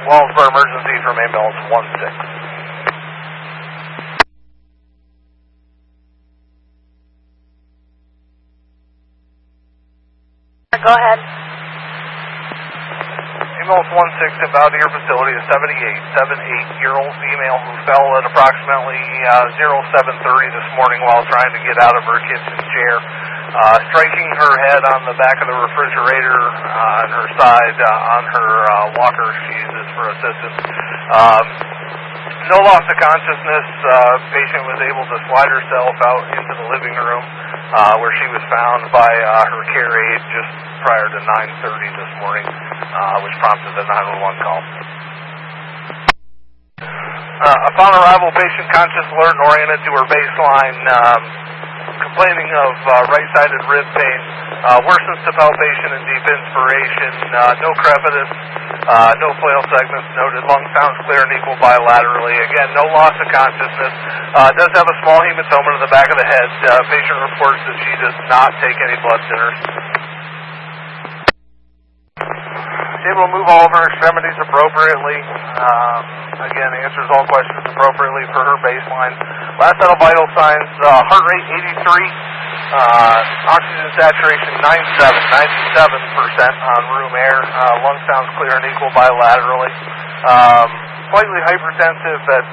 Wellsboro emergency from ambulance 16. Go ahead. Ambulance 16 inbound to your facility, a 78-year-old female who fell at approximately 07:30 this morning while trying to get out of her kitchen chair, striking her head on the back of the refrigerator on her side, on her walker. She uses for assistance. No loss of consciousness. Patient was able to slide herself out into the living room where she was found by her care aide just prior to 9:30 this morning, which prompted the 911 call. Upon arrival, patient conscious, alert, and oriented to her baseline, complaining of right-sided rib pain, worsens to palpation and deep inspiration, no crepitus, no flail segments noted, lung sounds clear and equal bilaterally. Again, no loss of consciousness. Does have a small hematoma in the back of the head. Patient reports that she does not take any blood thinners. Able to move all of her extremities appropriately. Again, answers all questions appropriately for her baseline. Last set of vital signs, heart rate 83, oxygen saturation 97% on room air, lung sounds clear and equal bilaterally. Slightly hypertensive at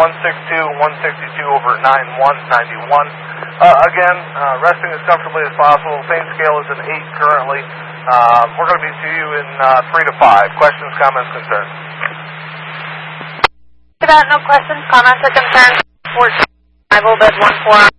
162/91. Again, resting as comfortably as possible. Pain scale is an 8 currently. We're going to be to you in 3 to 5. Questions, comments, concerns? About no questions, comments, or concerns. 14, I will bid 14.